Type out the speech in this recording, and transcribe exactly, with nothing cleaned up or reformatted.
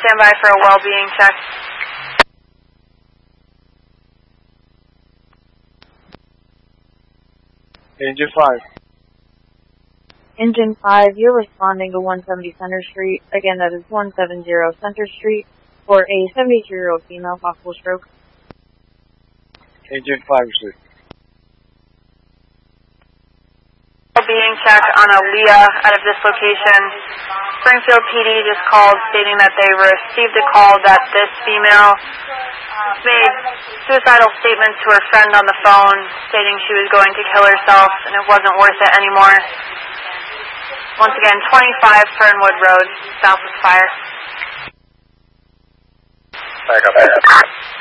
stand by for a well-being check. Engine five. Engine five, you're responding to one seventy Center Street. Again, that is one seventy Center Street for a seventy-two-year-old female, possible stroke. Engine five, sir. Well-being check on a Leah out of this location. Springfield P D just called stating that they received a call that this female made suicidal statements to her friend on the phone, stating she was going to kill herself and it wasn't worth it anymore. Once again, twenty-five Fernwood Road, south of Fire. Back up.